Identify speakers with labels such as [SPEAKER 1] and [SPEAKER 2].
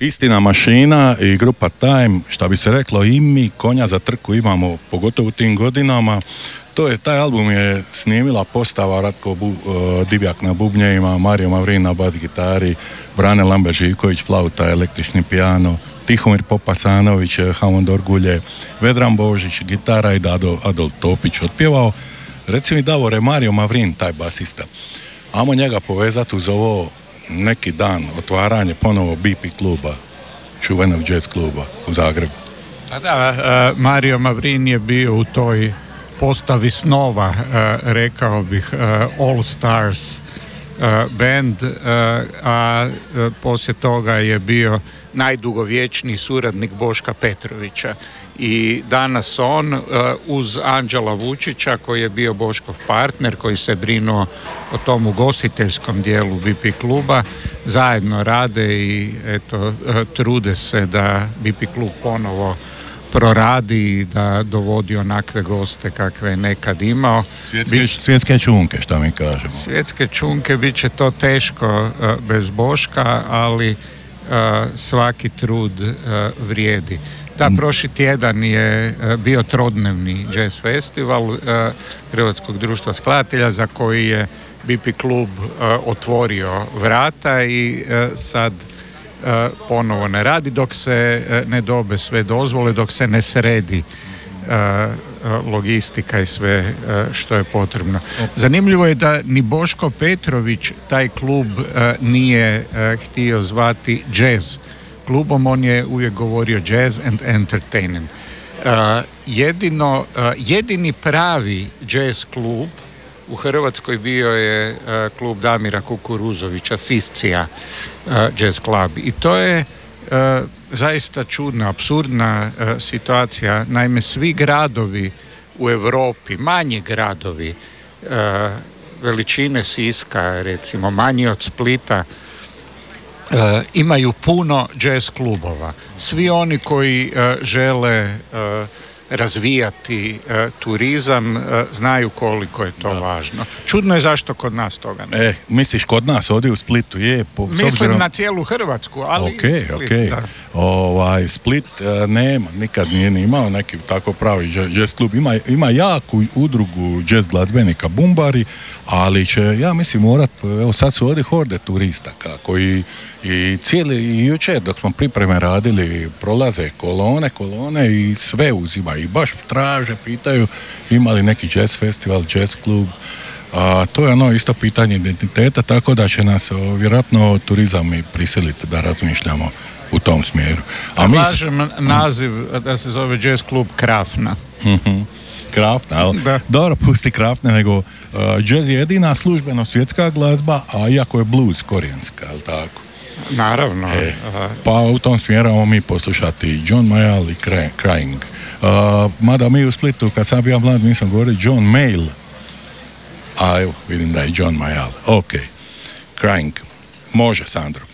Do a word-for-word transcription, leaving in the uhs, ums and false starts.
[SPEAKER 1] Istina mašina i grupa Time, šta bi se reklo, i mi konja za trku imamo, pogotovo u tim godinama. To je, taj album je snimila postava Ratko Bu, uh, Divjak na bubnjevima, Mario Mavrin na bas gitari, Brane Lamber-Živković flauta, električni pijano, Tihomir Popasanović, Hamon Dorgulje, Vedran Božić, gitara i Dado Adol Topić otpjevao. Reci mi, Davore, Mario Mavrin, taj basista, ajmo njega povezati uz ovo neki dan, otvaranje ponovo B P kluba, čuvenog jazz kluba u Zagrebu.
[SPEAKER 2] A da, uh, Mario Mavrin je bio u toj postavi snova, uh, rekao bih, uh, All Stars uh, band, uh, a uh, poslije toga je bio najdugovječniji suradnik Boška Petrovića. I danas on uh, uz Anđela Vučića, koji je bio Boškov partner, koji se brinuo o tom ugostiteljskom dijelu B P kluba, zajedno rade i eto, uh, trude se da B P klub ponovo proradi i da dovodi onakve goste kakve je nekad imao.
[SPEAKER 1] Svjetske, Bi... svjetske čunke, šta mi kažemo.
[SPEAKER 2] Svjetske čunke, bit će to teško uh, bez Boška, ali uh, svaki trud uh, vrijedi. Da, prošli tjedan je uh, bio trodnevni jazz festival uh, Hrvatskog društva skladatelja, za koji je B P klub uh, otvorio vrata i uh, sad Uh, ponovo ne radi dok se uh, ne dobe sve dozvole, dok se ne sredi uh, uh, logistika i sve uh, što je potrebno. Zanimljivo je da ni Boško Petrović taj klub uh, nije uh, htio zvati jazz klubom, on je uvijek govorio jazz and entertainment. Uh, jedino, uh, jedini pravi jazz klub u Hrvatskoj bio je uh, klub Damira Kukuruzovića, Siscija uh, jazz club. I to je uh, zaista čudna, apsurdna uh, situacija. Naime, svi gradovi u Europi, manji gradovi, uh, veličine Siska, recimo, manji od Splita, uh, imaju puno jazz klubova. Svi oni koji uh, žele uh, razvijati uh, turizam, uh, znaju koliko je to da. važno. Čudno je zašto kod nas toga ne.
[SPEAKER 1] E, misliš kod nas ovdje u Splitu je... Po,
[SPEAKER 2] Mislim
[SPEAKER 1] obzirom...
[SPEAKER 2] na cijelu Hrvatsku, ali
[SPEAKER 1] okay,
[SPEAKER 2] Split,
[SPEAKER 1] okay.
[SPEAKER 2] da.
[SPEAKER 1] Ovaj, Split uh, nema, nikad nije ni imao neki tako pravi jazz klub. Ima, ima jaku udrugu jazz glazbenika Bumbari, ali će, ja mislim, morat, evo sad su ovdje horde turista koji i cijeli, i jučer dok smo pripreme radili, prolaze kolone, kolone i sve uzima i baš traže, pitaju ima li neki jazz festival, jazz klub. A, to je ono isto pitanje identiteta, tako da će nas o, vjerojatno turizam i prisiliti da razmišljamo u tom smjeru.
[SPEAKER 2] A mi... Važem naziv da se zove jazz klub Krafna.
[SPEAKER 1] Mm-hmm. Krafna, ali dobro, pusti Krafne, nego uh, jazz je jedina službeno svjetska glazba, a iako je blues korijenska, ali tako?
[SPEAKER 2] Naravno.
[SPEAKER 1] E, pa u tom smjeru ćemo mi poslušati John Mayall i Crying. Uh, mada mi u Splitu, kad sam bio mlad, mi smo govorili John Mayall, a evo, vidim da je John Mayall. Ok, Crying. Može, Sandro.